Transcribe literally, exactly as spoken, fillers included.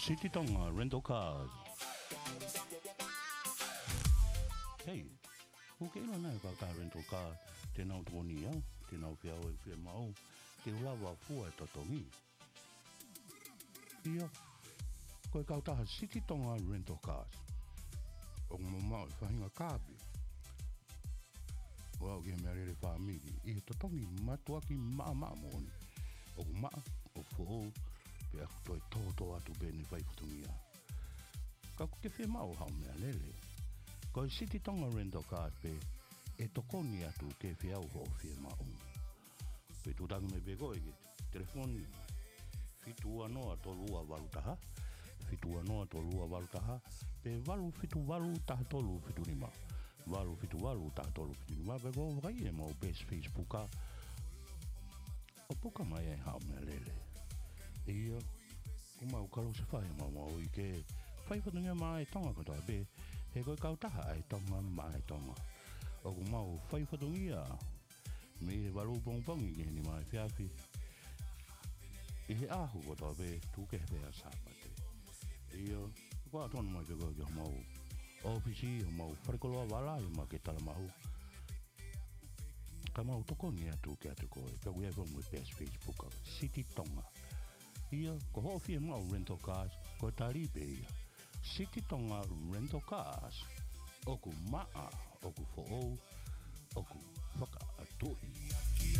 City Tonga rental cars. Hey, who came on now about rental car? Tēnau tōni au, tēnau whia o e whia mau, te ulawa fua e totongi. Ia, koe kautaha City Tonga rental cars. O mamau e whahinga kāpi. Wau ke mea rere whamiri, i he totongi matuaki maa maa mōni. O maa, o fōu, pe aku toi tōtō atu bene whaifutungia. Ka ku ke whi mau hao mea lele. Ko e City Tonga rental car pe e tokoni atu ke whi au ho whi mau. Pe tūtangi me bego e ke telefoni. Fitu anoa tolua walutaha. Fitu anoa tolua walutaha. Pe walu fitu walu taha tolu fitu nima. Walu fitu walu taha tolu fitu nima. Pe ko wakai e mau best Facebooka. O puka mai e hao mea lele. Ia, kuma o karo se whae mama o i ke whaiwhatunga maa e tonga katoa be, he koe kautaha e tonga maa e tonga. O kuma o whaiwhatungia, me he waru pongpongi ke ni maa e whiawhi. I he ahu katoa be, tūke he pēa sāpate. Ia, kua tonu mai peko ki ho mau ofisi, ho mau wharekoloa wala, i maa ke tala mahu. Ka mau tokoni atu ke atu koe, ka wea koe best Facebook, City Tonga. Ia, ko ho fie mau rental cars, ko taripe ia. City Tonga rental cars. Oku maa, oku fo'ou, oku whaka atui.